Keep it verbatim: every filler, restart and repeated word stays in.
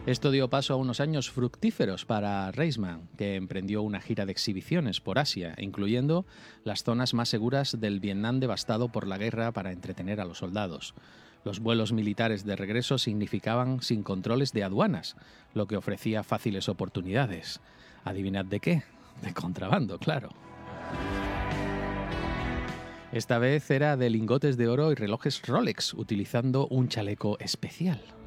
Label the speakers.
Speaker 1: Esto dio paso a unos años fructíferos para Reisman, que emprendió una gira de exhibiciones por Asia, incluyendo las zonas más seguras del Vietnam devastado por la guerra para entretener a los soldados. Los vuelos militares de regreso significaban sin controles de aduanas, lo que ofrecía fáciles oportunidades. ¿Adivinad de qué? De contrabando, claro. Esta vez era de lingotes de oro y relojes Rolex, utilizando un chaleco especial.